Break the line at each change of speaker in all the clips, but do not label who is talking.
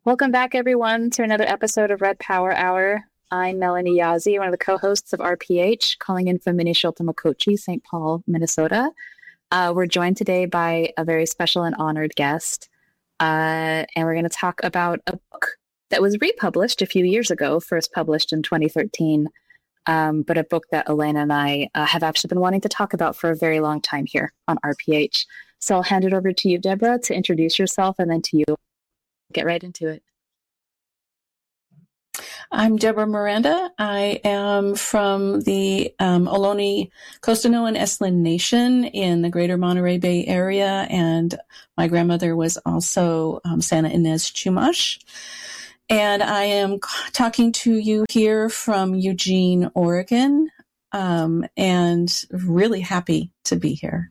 Welcome back, everyone, to another episode of Red Power Hour. I'm Melanie Yazzie, one of the co-hosts of RPH, calling in from Minnesota, St. Paul, Minnesota. We're joined today by a very special and honored guest, and we're going to talk about a book that was republished a few years ago, first published in 2013, but a book that Elena and I have actually been wanting to talk about for a very long time here on RPH. So I'll hand it over to you, Deborah, to introduce yourself, and then to you. Get right into it.
I'm Deborah Miranda. I am from the Ohlone, Costanoan and Esalen Nation in the greater Monterey Bay area, and my grandmother was also Santa Ynez Chumash. And I am talking to you here from Eugene, Oregon, and really happy to be here.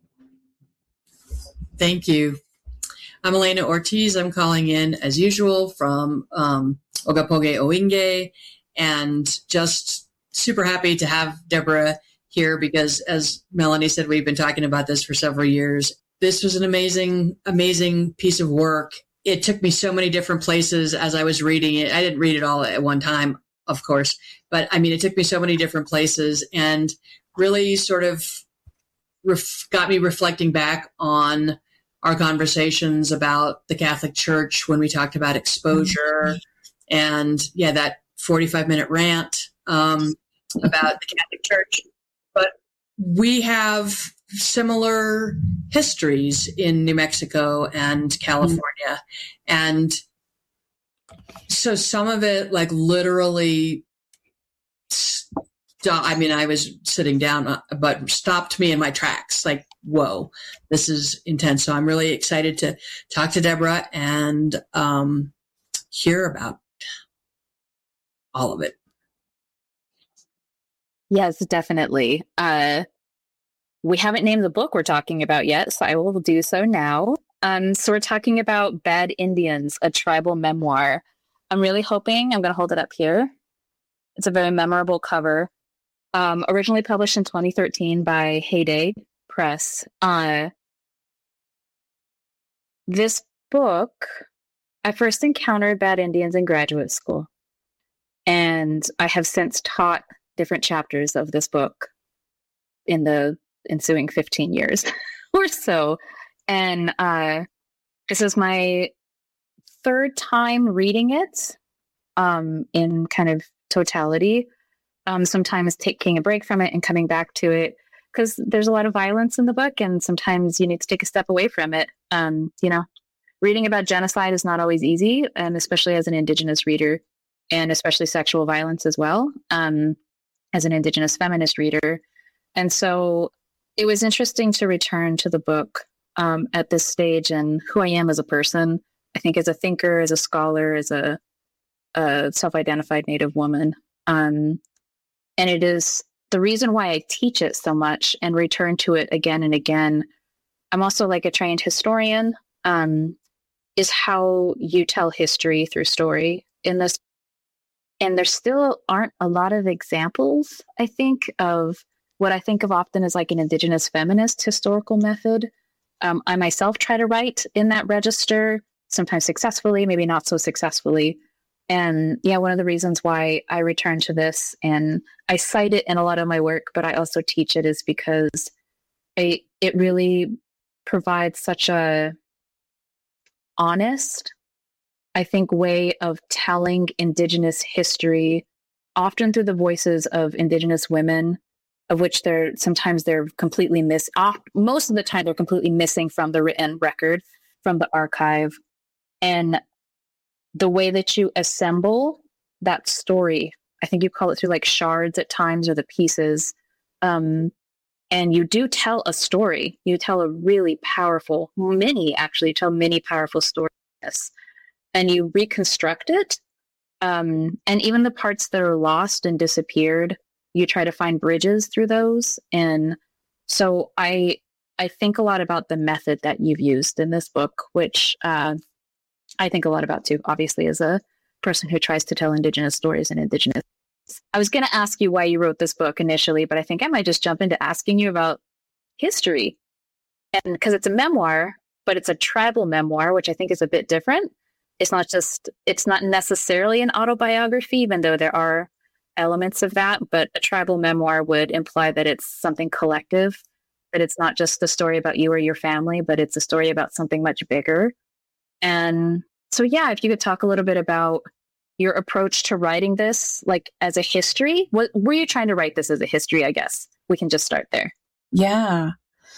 Thank you. I'm Elena Ortiz. I'm calling in, as usual, from Ogapoge Owingeh, and just super happy to have Deborah here because, as Melanie said, we've been talking about this for several years. This was an amazing piece of work. It took me so many different places as I was reading it. I didn't read it all at one time, of course, but I mean, it took me so many different places and really sort of got me reflecting back on our conversations about the Catholic Church when we talked about exposure and that 45-minute rant about the Catholic Church. But we have similar histories in New Mexico and California. And so some of it like literally I was sitting down, but stopped me in my tracks. Like, whoa, this is intense. So I'm really excited to talk to Deborah and hear about all of it.
Yes, definitely. We haven't named the book we're talking about yet, so I will do so now. So we're talking about Bad Indians, a tribal memoir. I'm really hoping, I'm going to hold it up here. It's a very memorable cover. Originally published in 2013 by Heyday Press. This book, I first encountered Bad Indians in graduate school, and I have since taught different chapters of this book in the ensuing 15 years or so. And this is my third time reading it in kind of totality. Sometimes taking a break from it and coming back to it because there's a lot of violence in the book, and sometimes you need to take a step away from it. Reading about genocide is not always easy, and especially as an Indigenous reader, and especially sexual violence as well, as an Indigenous feminist reader. And so it was interesting to return to the book at this stage and who I am as a person, I think as a thinker, as a scholar, as a self-identified Native woman. And it is the reason why I teach it so much and return to it again and again. I'm also like a trained historian, is how you tell history through story in this. And there still aren't a lot of examples, I think, of what I think of often as like an Indigenous feminist historical method. I myself try to write in that register, sometimes successfully, maybe not so successfully. And one of the reasons why I return to this, and I cite it in a lot of my work, but I also teach it, is because it really provides such a honest, I think, way of telling Indigenous history, often through the voices of Indigenous women, of which they're completely most of the time they're completely missing from the written record, from the archive. And the way that you assemble that story, I think you call it through like shards at times, or the pieces. And you do tell a story. You tell a really powerful, many powerful stories. And you reconstruct it. And even the parts that are lost and disappeared, you try to find bridges through those. And so I think a lot about the method that you've used in this book, which I think a lot about too, obviously, as a person who tries to tell Indigenous stories and Indigenous. I was going to ask you why you wrote this book initially, but I think I might just jump into asking you about history. And because it's a memoir, but it's a tribal memoir, which I think is a bit different. it's not necessarily an autobiography, even though there are elements of that, but a tribal memoir would imply that it's something collective, that it's not just a story about you or your family, but it's a story about something much bigger. And so, yeah, if you could talk a little bit about your approach to writing this, like as a history. What were you trying to write this as a history? I guess we can just start there.
Yeah.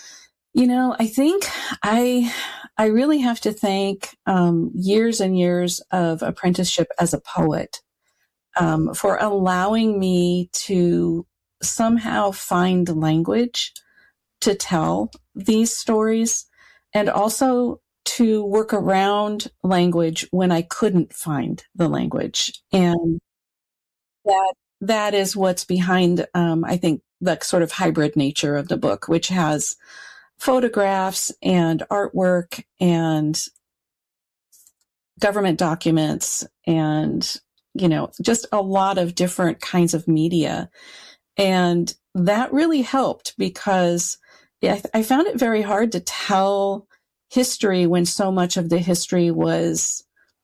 I think I really have to thank years and years of apprenticeship as a poet for allowing me to somehow find language to tell these stories, and also to work around language when I couldn't find the language. And that is what's behind, I think, the sort of hybrid nature of the book, which has photographs and artwork and government documents and, just a lot of different kinds of media. And that really helped because I found it very hard to tell history when so much of the history was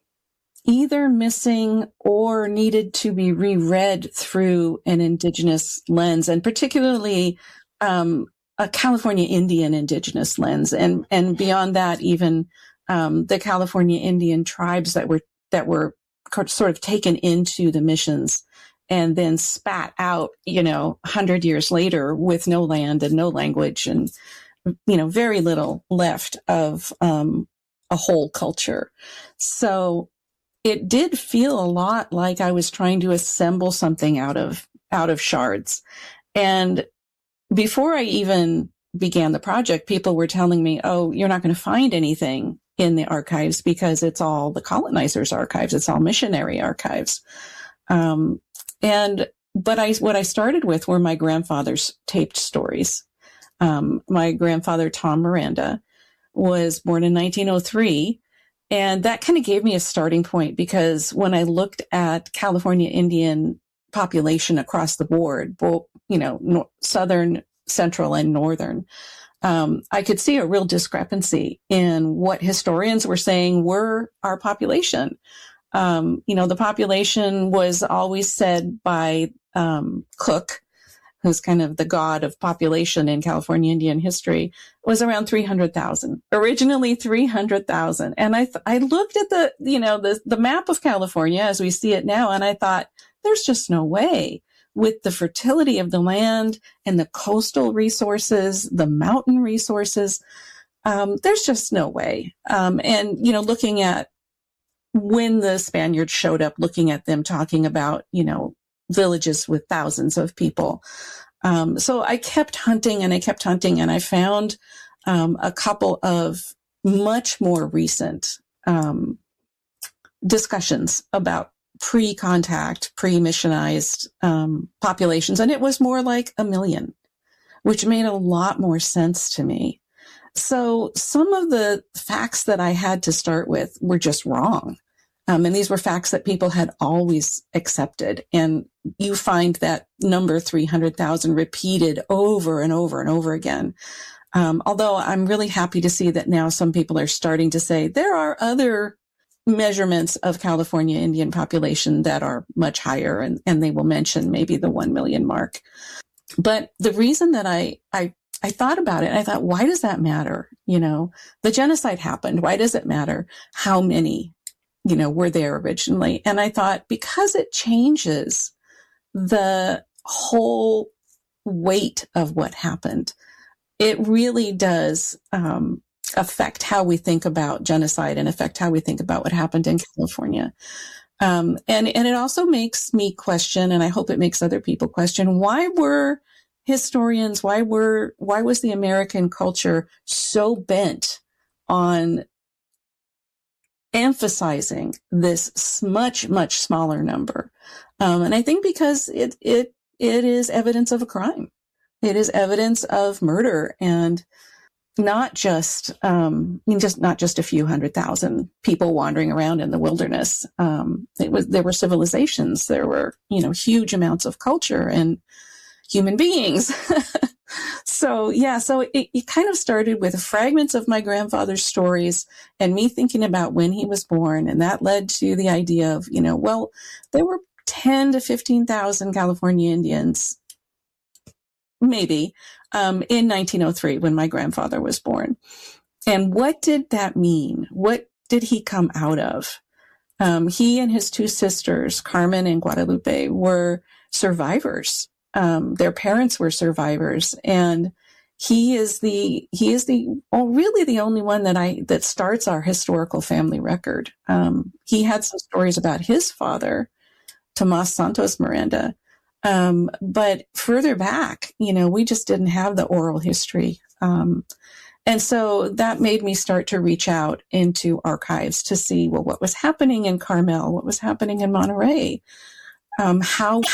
either missing or needed to be reread through an indigenous lens, and particularly a California Indian indigenous lens. And beyond that, even the California Indian tribes that were sort of taken into the missions and then spat out, 100 years later with no land and no language and, very little left of a whole culture. So it did feel a lot like I was trying to assemble something out of shards. And before I even began the project, people were telling me, oh, you're not going to find anything in the archives because it's all the colonizers' archives. It's all missionary archives. But what I started with were my grandfather's taped stories. My grandfather, Tom Miranda, was born in 1903. And that kind of gave me a starting point because when I looked at California Indian population across the board, both, southern, central, and northern, I could see a real discrepancy in what historians were saying were our population. The population was always said by Cook, who's kind of the god of population in California Indian history, was around 300,000. Originally 300,000. And I looked at the map of California as we see it now, and I thought, there's just no way. With the fertility of the land and the coastal resources, the mountain resources, there's just no way. Looking at when the Spaniards showed up, looking at them talking about, villages with thousands of people. So I kept hunting and I found a couple of much more recent discussions about pre-contact, pre-missionized populations. And it was more like 1 million, which made a lot more sense to me. So some of the facts that I had to start with were just wrong. And these were facts that people had always accepted. And you find that number 300,000 repeated over and over and over again. Although I'm really happy to see that now some people are starting to say there are other measurements of California Indian population that are much higher, and they will mention maybe the 1 million mark. But the reason that I thought about it, I thought, why does that matter? The genocide happened. Why does it matter how many, were there originally? And I thought, because it changes the whole weight of what happened. It really does affect how we think about genocide and affect how we think about what happened in California. And it also makes me question, and I hope it makes other people question, why were historians, why was the American culture so bent on emphasizing this much, much smaller number? And I think because it is evidence of a crime. It is evidence of murder, and not just a few 100,000 people wandering around in the wilderness. There were civilizations. There were, huge amounts of culture and human beings So it kind of started with fragments of my grandfather's stories and me thinking about when he was born. And that led to the idea of, well, there were 10 to 15,000 California Indians, maybe, in 1903 when my grandfather was born. And what did that mean? What did he come out of? He and his two sisters, Carmen and Guadalupe, were survivors. Their parents were survivors, and he is really the only one that starts our historical family record. He had some stories about his father, Tomas Santos Miranda, but further back, we just didn't have the oral history. And so that made me start to reach out into archives to see, well, what was happening in Carmel, what was happening in Monterey, how